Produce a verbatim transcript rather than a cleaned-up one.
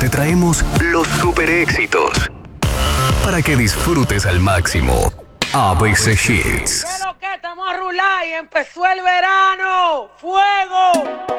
te traemos los super éxitos para que disfrutes al máximo A B C Hits. ¿Qué lo que estamos a rular y empezó el verano? ¡Fuego!